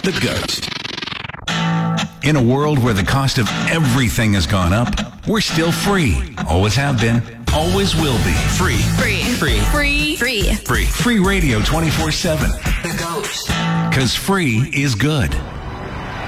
The Ghost. In a world where the cost of everything has gone up, we're still free. Always have been. Always will be. Free. Free. Free. Free. Free. Free. Free radio 24/7. The Ghost. Because free is good.